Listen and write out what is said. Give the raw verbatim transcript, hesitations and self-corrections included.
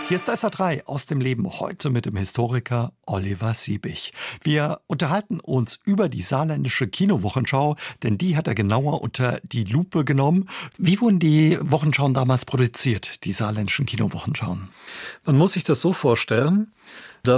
Hier ist S R drei aus dem Leben, heute mit dem Historiker Oliver Siebig. Wir unterhalten uns über die saarländische Kinowochenschau, denn die hat er genauer unter die Lupe genommen. Wie wurden die Wochenschauen damals produziert, die saarländischen Kinowochenschauen? Man muss sich das so vorstellen, dass